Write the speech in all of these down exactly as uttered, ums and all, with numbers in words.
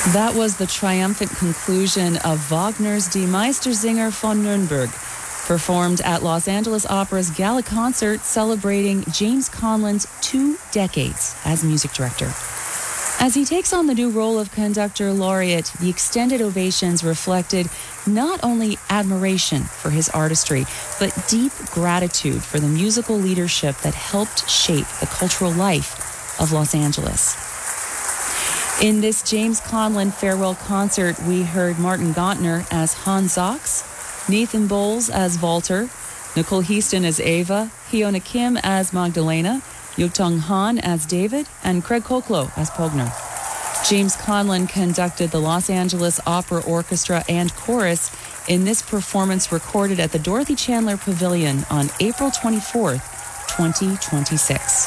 That was the triumphant conclusion of Wagner's Die Meistersinger von Nürnberg, performed at Los Angeles Opera's Gala Concert celebrating James Conlon's two decades as music director. As he takes on the new role of conductor laureate, the extended ovations reflected not only admiration for his artistry, but deep gratitude for the musical leadership that helped shape the cultural life of Los Angeles. In this James Conlon farewell concert, we heard Martin Gauntner as Hans Sachs, Nathan Bowles as Walter, Nicole Heaston as Ava, Hyuna Kim as Magdalena, Yotong Han as David, and Craig Koklo as Pogner. James Conlon conducted the Los Angeles Opera Orchestra and Chorus in this performance recorded at the Dorothy Chandler Pavilion on April twenty-fourth, twenty twenty-six.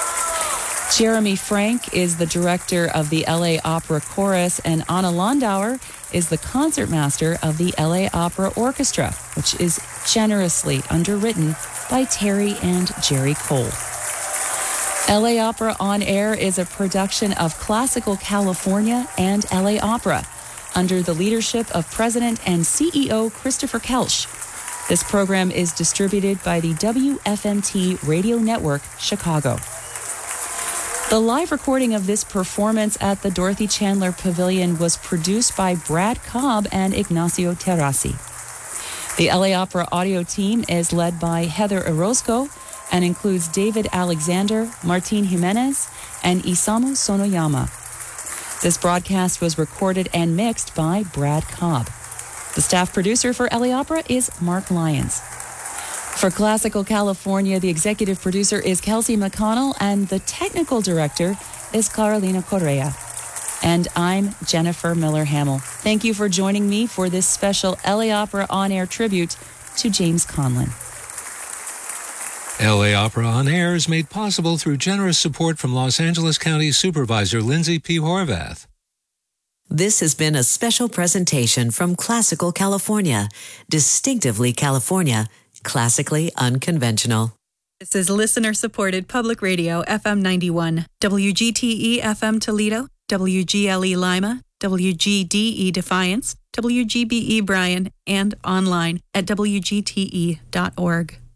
Jeremy Frank is the director of the L A Opera Chorus, and Anna Landauer is the concertmaster of the L A Opera Orchestra, which is generously underwritten by Terry and Jerry Cole. L A Opera On Air is a production of Classical California and L A Opera, under the leadership of President and C E O Christopher Kelsch. This program is distributed by the W F M T Radio Network, Chicago. The live recording of this performance at the Dorothy Chandler Pavilion was produced by Brad Cobb and Ignacio Terrasi. The L A Opera audio team is led by Heather Orozco and includes David Alexander, Martin Jimenez, and Isamu Sonoyama. This broadcast was recorded and mixed by Brad Cobb. The staff producer for L A Opera is Mark Lyons. For Classical California, the executive producer is Kelsey McConnell, and the technical director is Carolina Correa. And I'm Jennifer Miller-Hamill. Thank you for joining me for this special L A Opera On Air tribute to James Conlon. L A Opera On Air is made possible through generous support from Los Angeles County Supervisor Lindsay P. Horvath. This has been a special presentation from Classical California, distinctively California, classically unconventional. This is listener-supported public radio, F M ninety-one, W G T E F M Toledo, W G L E Lima, W G D E Defiance, W G B E Bryan, and online at W G T E dot org.